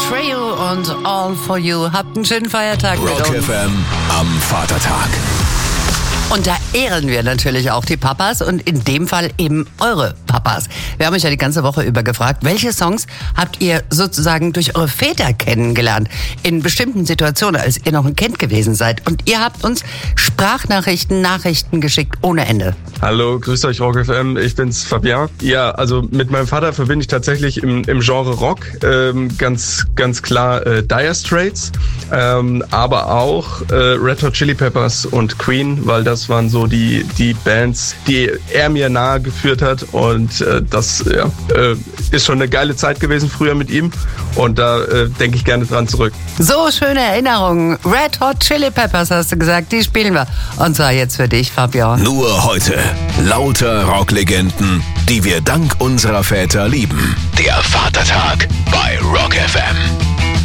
Trio und All for You. Habt einen schönen Feiertag mit uns. Rock FM am Vatertag. Und da ehren wir natürlich auch die Papas und in dem Fall eben eure Papas. Wir haben euch ja die ganze Woche über gefragt, welche Songs habt ihr sozusagen durch eure Väter kennengelernt? In bestimmten Situationen, als ihr noch ein Kind gewesen seid. Und ihr habt uns Sprachnachrichten, Nachrichten geschickt ohne Ende. Hallo, grüßt euch Rock FM, ich bin's Fabian. Ja, also mit meinem Vater verbinde ich tatsächlich im Genre Rock ganz klar Dire Straits, aber auch Red Hot Chili Peppers und Queen, weil das waren so die Bands, die er mir nahe geführt hat und das ist schon eine geile Zeit gewesen früher mit ihm und da denke ich gerne dran zurück. So schöne Erinnerungen. Red Hot Chili Peppers hast du gesagt, die spielen wir. Und zwar jetzt für dich, Fabian. Nur heute lauter Rocklegenden, die wir dank unserer Väter lieben. Der Vatertag